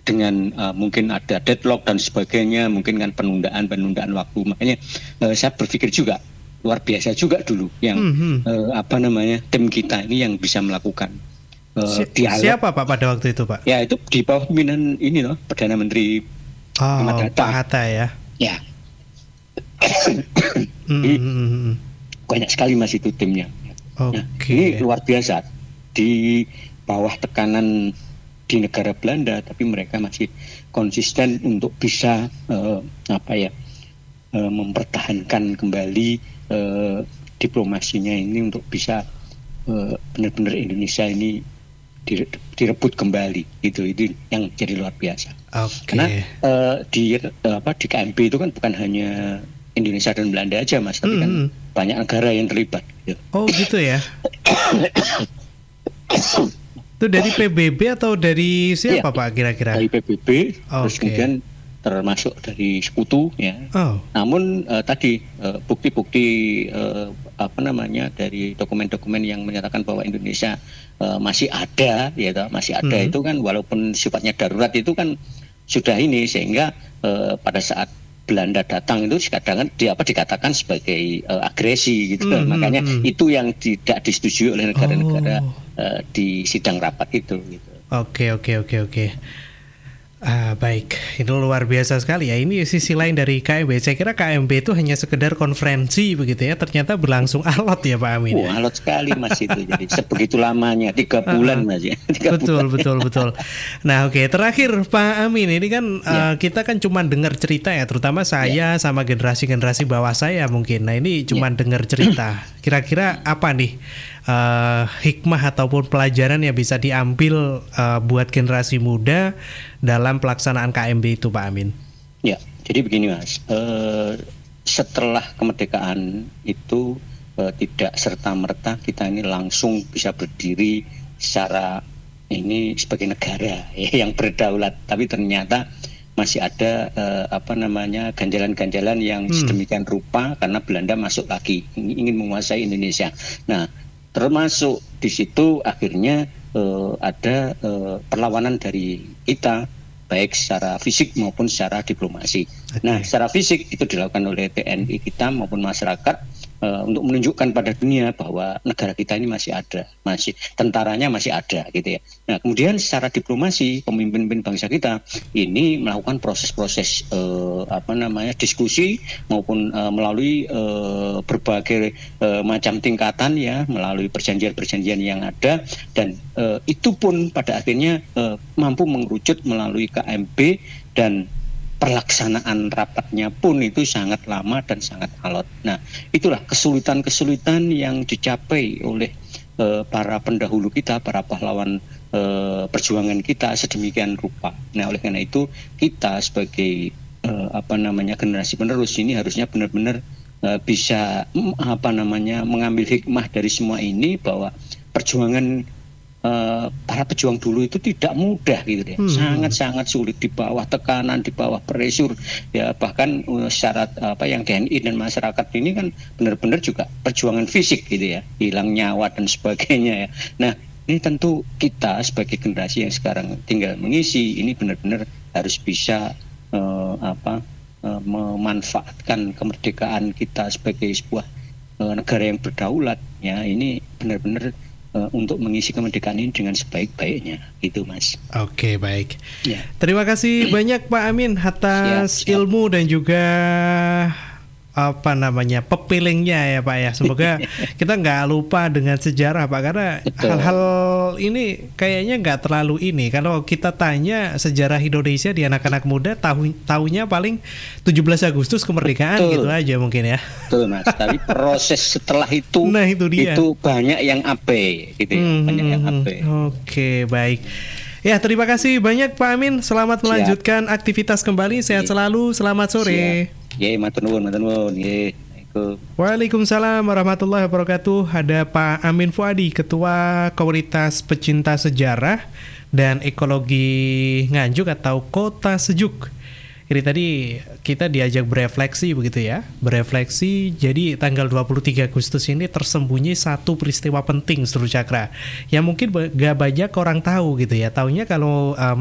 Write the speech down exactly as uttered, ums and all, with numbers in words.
dengan uh, mungkin ada deadlock dan sebagainya, mungkin kan penundaan-penundaan waktu. Makanya uh, saya berpikir juga luar biasa juga dulu yang mm-hmm. uh, apa namanya tim kita ini yang bisa melakukan uh, si- dialog. Siapa Pak pada waktu itu Pak? Ya itu di bawah pimpinan ini loh Perdana Menteri oh, Pak Hatta ya. Ya. mm-hmm. Banyak sekali Mas itu timnya. Okay. Nah, ini luar biasa di bawah tekanan di negara Belanda, tapi mereka masih konsisten untuk bisa uh, apa ya uh, mempertahankan kembali uh, diplomasinya ini untuk bisa uh, benar-benar Indonesia ini direbut kembali. Itu itu yang jadi luar biasa. Okay. Karena uh, di uh, apa di K M P itu kan bukan hanya Indonesia dan Belanda aja Mas, tapi mm-hmm. kan banyak negara yang terlibat. Gitu. Oh gitu ya. Itu dari P B B atau dari siapa ya, Pak kira-kira? Dari P B B, okay. Terus kemudian termasuk dari sekutu ya. Oh. Namun uh, tadi uh, bukti-bukti uh, apa namanya dari dokumen-dokumen yang menyatakan bahwa Indonesia uh, masih ada, ya masih ada hmm. itu kan walaupun sifatnya darurat itu kan sudah ini sehingga uh, pada saat Belanda datang itu kadang di apa dikatakan sebagai uh, agresi gitu, hmm, makanya hmm. itu yang tidak disetujui oleh negara-negara oh. uh, di sidang rapat itu. Gitu. Oke oke oke oke. Ah, baik, itu luar biasa sekali ya. Ini sisi lain dari K M B. Saya kira K M B itu hanya sekedar konferensi begitu ya. Ternyata berlangsung alot ya Pak Amin. Oh, ya? Alot sekali Mas itu. Jadi sebegitu lamanya, tiga bulan Mas ya. Betul, bulan. betul, betul. Nah, oke, okay. Terakhir Pak Amin, ini kan ya. uh, kita kan cuma dengar cerita ya, terutama saya ya. sama generasi-generasi bawah saya mungkin. Nah, ini cuma ya. dengar cerita. Kira-kira apa nih uh, hikmah ataupun pelajaran yang bisa diambil uh, buat generasi muda dalam pelaksanaan K M B itu Pak Amin? Ya, jadi begini Mas, uh, setelah kemerdekaan itu uh, tidak serta-merta kita ini langsung bisa berdiri secara ini sebagai negara ya, yang berdaulat, tapi ternyata masih ada uh, apa namanya ganjalan-ganjalan yang hmm. sedemikian rupa karena Belanda masuk lagi ingin menguasai Indonesia. Nah, termasuk di situ akhirnya uh, ada uh, perlawanan dari kita baik secara fisik maupun secara diplomasi. Okay. Nah, secara fisik itu dilakukan oleh T N I kita maupun masyarakat uh, untuk menunjukkan pada dunia bahwa negara kita ini masih ada, masih tentaranya masih ada gitu ya. Nah, kemudian secara diplomasi pemimpin-pemimpin bangsa kita ini melakukan proses-proses uh, apa namanya diskusi maupun uh, melalui uh, berbagai uh, macam tingkatan ya, melalui perjanjian-perjanjian yang ada dan uh, itu pun pada akhirnya uh, mampu mengerucut melalui K M B dan pelaksanaan rapatnya pun itu sangat lama dan sangat alot. Nah, itulah kesulitan-kesulitan yang dicapai oleh uh, para pendahulu kita, para pahlawan uh, perjuangan kita sedemikian rupa. Nah, oleh karena itu kita sebagai uh, apa namanya generasi penerus ini harusnya benar-benar uh, bisa um, apa namanya mengambil hikmah dari semua ini bahwa perjuangan Uh, para pejuang dulu itu tidak mudah gitu ya, hmm. sangat-sangat sulit di bawah tekanan, di bawah pressure ya, bahkan uh, syarat uh, apa yang T N I dan masyarakat ini kan benar-benar juga perjuangan fisik gitu ya, hilang nyawa dan sebagainya ya. Nah, ini tentu kita sebagai generasi yang sekarang tinggal mengisi ini benar-benar harus bisa uh, apa uh, memanfaatkan kemerdekaan kita sebagai sebuah uh, negara yang berdaulat ya, ini benar-benar Uh, untuk mengisi kemerdekaan ini dengan sebaik-baiknya, gitu Mas. Oke, baik. Ya. Terima kasih banyak Pak Amin atas siap, siap. ilmu dan juga apa namanya pepilingnya ya Pak ya. Semoga kita nggak lupa dengan sejarah Pak, karena betul. Hal-hal ini kayaknya nggak terlalu ini. Kalau kita tanya sejarah Indonesia di anak-anak muda, tahu tahunya paling tujuh belas Agustus kemerdekaan, betul. Gitu aja mungkin ya. Betul Mas. Tapi proses setelah itu, nah, itu, dia. itu banyak yang abe, gitu ya. Hmm, banyak yang abe. Oke, baik. Ya, terima kasih banyak Pak Amin. Selamat melanjutkan Siap. aktivitas kembali. Sehat Siap. selalu. Selamat sore. Siap. Ya, matur nuwun, matur nuwun. Ya. Waalaikumsalam warahmatullahi wabarakatuh. Ada Pak Amin Fuadi, Ketua Komunitas Pecinta Sejarah dan Ekologi Nganjuk atau Kota Sejuk. Ini tadi kita diajak berefleksi begitu ya, berefleksi. Jadi tanggal dua puluh tiga Agustus ini tersembunyi satu peristiwa penting Seru Cakra yang mungkin gak banyak orang tahu gitu ya. Taunya kalau uh,